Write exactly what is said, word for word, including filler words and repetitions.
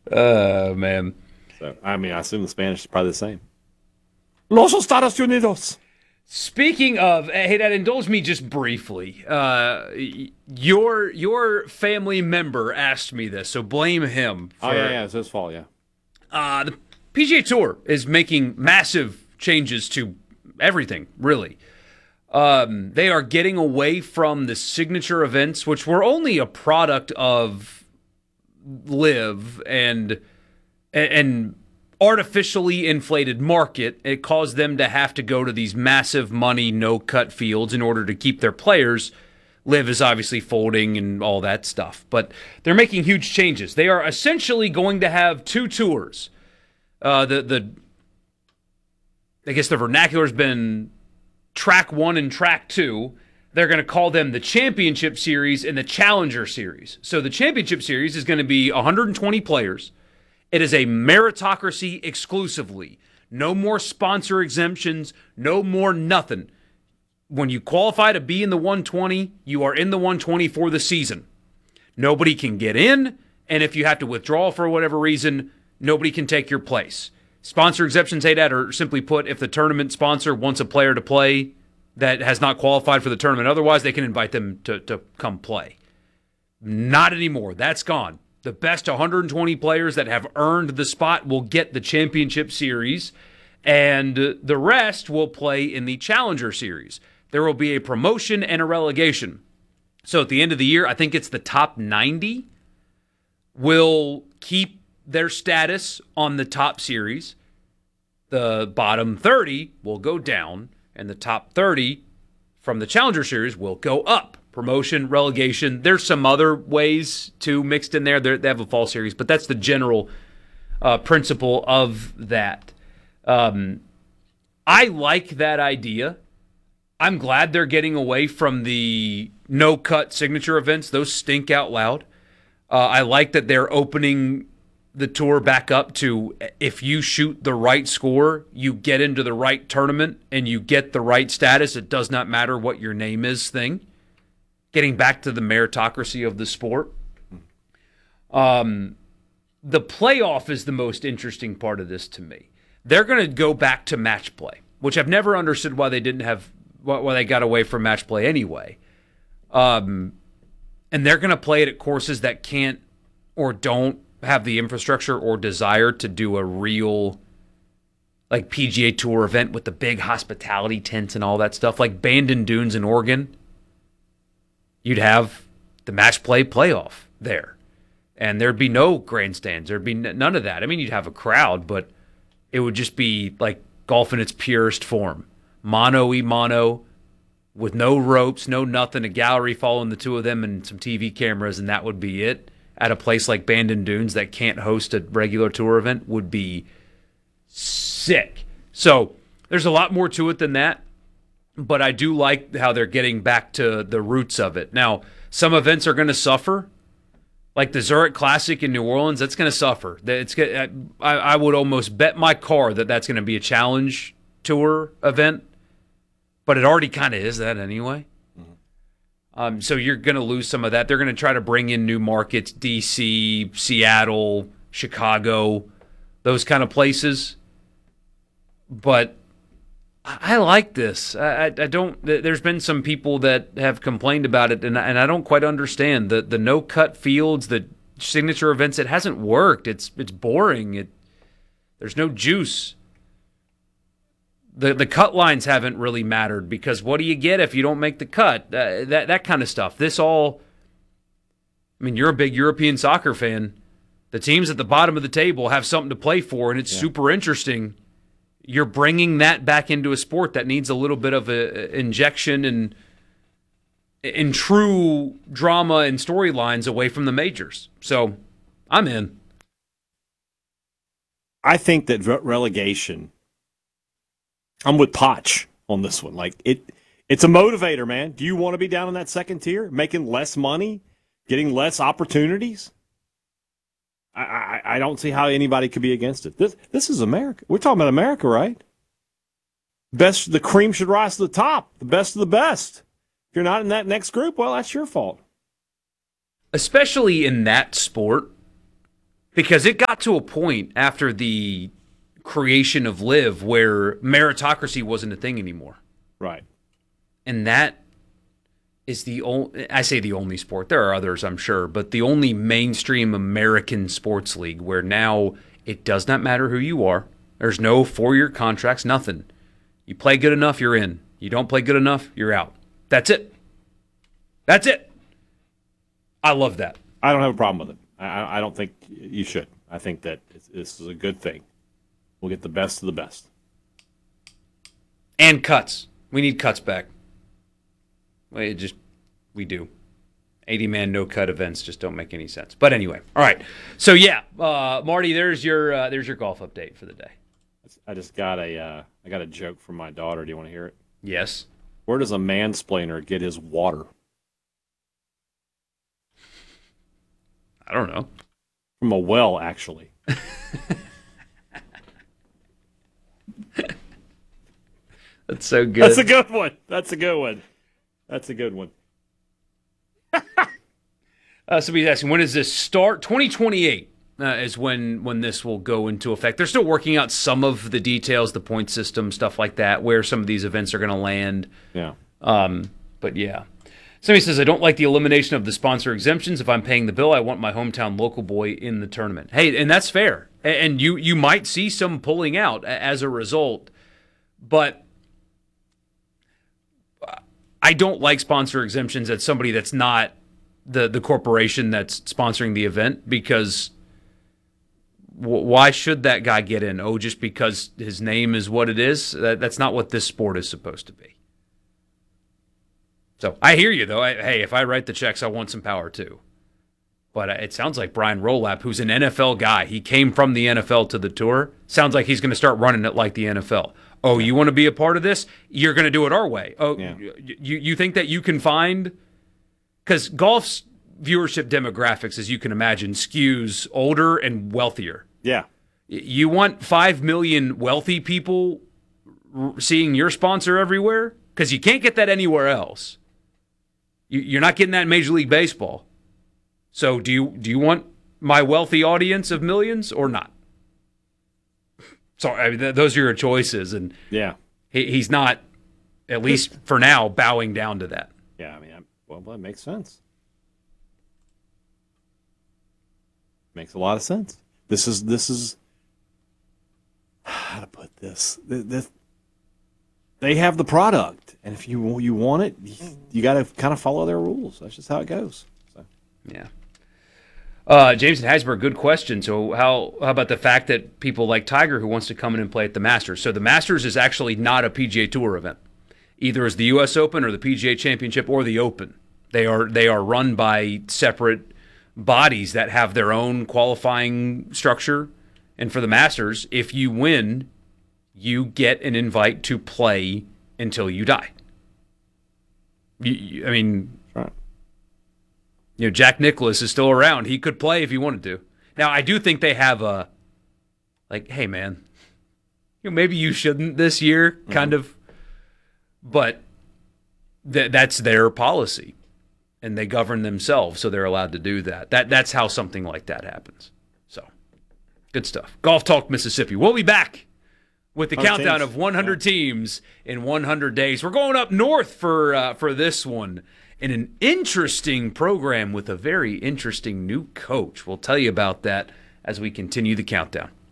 Oh, man. So, I mean, I assume the Spanish is probably the same. Los Estados Unidos. Speaking of, hey, Dad, indulge me just briefly. Uh, your your family member asked me this, so blame him. For, Oh, yeah, yeah, it's his fault, yeah. Uh, the P G A Tour is making massive changes to everything, really. Um, they are getting away from the signature events, which were only a product of Live and and artificially inflated market. It caused them to have to go to these massive money no-cut fields in order to keep their players. Live is obviously folding and all that stuff, but they're making huge changes. They are essentially going to have two tours. Uh, the the I guess the vernacular's been track one and track two. They're going to call them the Championship Series and the Challenger Series. So the Championship Series is going to be one hundred twenty players. It is a meritocracy exclusively. No more sponsor exemptions, no more nothing. When you qualify to be in the one twenty, you are in the one twenty for the season. Nobody can get in, and if you have to withdraw for whatever reason, nobody can take your place. Sponsor exemptions, hey, Dad, are simply put, if the tournament sponsor wants a player to play that has not qualified for the tournament otherwise, they can invite them to, to come play. Not anymore. That's gone. The best one hundred twenty players that have earned the spot will get the Championship Series, and the rest will play in the Challenger Series. There will be a promotion and a relegation. So at the end of the year, I think it's the top ninety will keep their status on the top series. The bottom thirty will go down, and the top thirty from the Challenger Series will go up. Promotion, relegation. There's some other ways too mixed in there. They're, they have a fall series, but that's the general uh, principle of that. Um, I like that idea. I'm glad they're getting away from the no-cut signature events. Those stink out loud. Uh, I like that they're opening the tour back up to if you shoot the right score, you get into the right tournament, and you get the right status. It does not matter what your name is thing. Getting back to the meritocracy of the sport. Um, the playoff is the most interesting part of this to me. They're going to go back to match play, which I've never understood why they didn't have, why they got away from match play anyway. Um, and they're going to play it at courses that can't or don't have the infrastructure or desire to do a real like P G A Tour event with the big hospitality tents and all that stuff, like Bandon Dunes in Oregon. You'd have the match play playoff there, and there'd be no grandstands. There'd be none of that. I mean, you'd have a crowd, but it would just be like golf in its purest form. Mono e mono with no ropes, no nothing, a gallery following the two of them and some T V cameras, and that would be it. At a place like Bandon Dunes that can't host a regular tour event would be sick. So there's a lot more to it than that. But I do like how they're getting back to the roots of it. Now, some events are going to suffer, like the Zurich Classic in New Orleans. That's going to suffer. It's I, I would almost bet my car that that's going to be a challenge tour event, but it already kind of is that anyway. Mm-hmm. Um, so you're going to lose some of that. They're going to try to bring in new markets, D C, Seattle, Chicago, those kind of places. But I like this. I, I don't. There's been some people that have complained about it, and and I don't quite understand the the no cut fields, the signature events. It hasn't worked. It's it's boring. It there's no juice. The the cut lines haven't really mattered because what do you get if you don't make the cut? Uh, that that kind of stuff. This all. I mean, you're a big European soccer fan. The teams at the bottom of the table have something to play for, and it's yeah. super interesting. You're bringing that back into a sport that needs a little bit of a injection and in true drama and storylines away from the majors. So I'm in. I think that re- relegation, I'm with Potch on this one. Like it, it's a motivator, man. Do you want to be down in that second tier, making less money, getting less opportunities? I, I, I don't see how anybody could be against it. This this is America. We're talking about America, right? Best, the cream should rise to the top. The best of the best. If you're not in that next group, well, that's your fault. Especially in that sport, Because it got to a point after the creation of Live where meritocracy wasn't a thing anymore. Right. And that is the only, I say the only sport, there are others I'm sure, but the only mainstream American sports league where now it does not matter who you are. There's no four-year contracts, nothing. You play good enough, you're in. You don't play good enough, you're out. That's it. That's it. I love that. I don't have a problem with it. I, I don't think you should. I think that this is a good thing. We'll get the best of the best. And cuts. We need cuts back. We just, we do. eighty-man no-cut events just don't make any sense. But anyway, all right. So yeah, uh, Marty, there's your uh, there's your golf update for the day. I just got a uh, I got a joke from my daughter. Do you want to hear it? Yes. Where does a mansplainer get his water? I don't know. From a well, actually. That's so good. That's a good one. That's a good one. That's a good one. uh, somebody's asking, when does this start? twenty twenty-eight uh, is when when this will go into effect. They're still working out some of the details, the point system, stuff like that, where some of these events are going to land. Yeah. Um, but yeah. Somebody says, I don't like the elimination of the sponsor exemptions. If I'm paying the bill, I want my hometown local boy in the tournament. Hey, and that's fair. And you you might see some pulling out as a result. But I don't like sponsor exemptions as somebody that's not the, the corporation that's sponsoring the event, because w- why should that guy get in? Oh, just because his name is what it is? That, that's not what this sport is supposed to be. So I hear you, though. I, hey, if I write the checks, I want some power, too. But it sounds like Brian Rolap, who's an N F L guy, he came from the N F L to the tour, sounds like he's going to start running it like the N F L. Oh, you want to be a part of this? You're going to do it our way. Oh, yeah. you, you think that you can find... Because golf's viewership demographics, as you can imagine, skews older and wealthier. Yeah. You want five million wealthy people seeing your sponsor everywhere? Because you can't get that anywhere else. You're not getting that in Major League Baseball. So do you do you want my wealthy audience of millions or not? So I mean, th- those are your choices, and yeah, he, he's not, at least for now, bowing down to that. Yeah, I mean, I'm, well, that makes sense. Makes a lot of sense. This is this is how to put this. This they have the product, and if you you want it, you, you got to kind of follow their rules. That's just how it goes. So. Yeah. Uh, James and Hasburg, good question. So how how about the fact that people like Tiger, who wants to come in and play at the Masters? So the Masters is actually not a P G A Tour event. Either is the U S Open or the P G A Championship or the Open. They are they are run by separate bodies that have their own qualifying structure. And for the Masters, if you win, you get an invite to play until you die. You, you, I mean, right. You know, Jack Nicklaus is still around. He could play if he wanted to. Now, I do think they have a, like, hey, man, you know, maybe you shouldn't this year, mm-hmm. kind of. But th- that's their policy, and they govern themselves, so they're allowed to do that. That That's how something like that happens. So, good stuff. Golf Talk Mississippi. We'll be back with the countdown teams. Of one hundred yeah. teams in one hundred days. We're going up north for uh, for this one. In an interesting program with a very interesting new coach. We'll tell you about that as we continue the countdown.